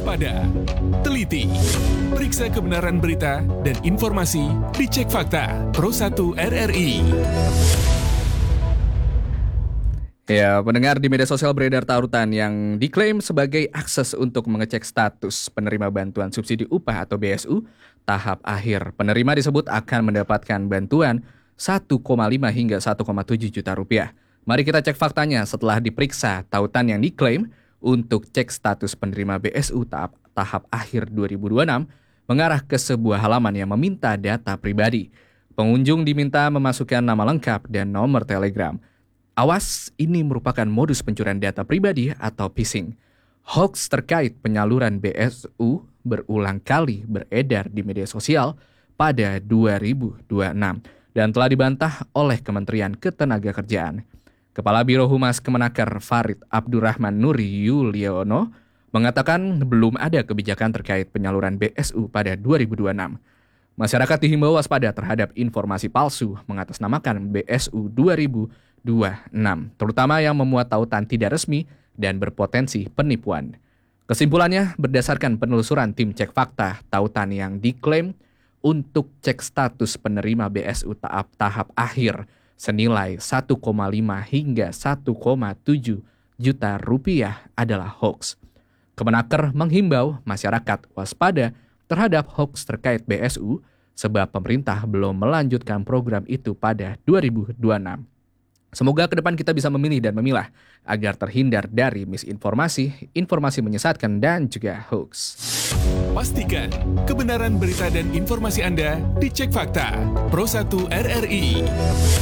waspada, teliti, periksa kebenaran berita dan informasi di Cek Fakta Pro 1 RRI. Ya, pendengar, di media sosial beredar tautan yang diklaim sebagai akses untuk mengecek status penerima bantuan subsidi upah atau BSU tahap akhir. Penerima disebut akan mendapatkan bantuan 1,5 hingga 1,7 juta rupiah. Mari kita cek faktanya setelah diperiksa tautan yang diklaim untuk cek status penerima BSU tahap akhir 2026 mengarah ke sebuah halaman yang meminta data pribadi. Pengunjung diminta memasukkan nama lengkap dan nomor telegram. Awas, ini merupakan modus pencurian data pribadi atau phishing. Hoax terkait penyaluran BSU berulang kali beredar di media sosial pada 2026 dan telah dibantah oleh Kementerian Ketenagakerjaan. Kepala Biro Humas Kemenaker Farid Abdurrahman Nuri Yuliono mengatakan belum ada kebijakan terkait penyaluran BSU pada 2026. Masyarakat dihimbau waspada terhadap informasi palsu mengatasnamakan BSU 2026, terutama yang memuat tautan tidak resmi dan berpotensi penipuan. Kesimpulannya, berdasarkan penelusuran tim Cek Fakta, tautan yang diklaim untuk cek status penerima BSU tahap akhir senilai 1,5 hingga 1,7 juta rupiah adalah hoax. Kemenaker menghimbau masyarakat waspada terhadap hoax terkait BSU sebab pemerintah belum melanjutkan program itu pada 2026. Semoga ke depan kita bisa memilih dan memilah agar terhindar dari misinformasi, informasi menyesatkan, dan juga hoax. Pastikan kebenaran berita dan informasi Anda di Cek Fakta Pro 1 RRI.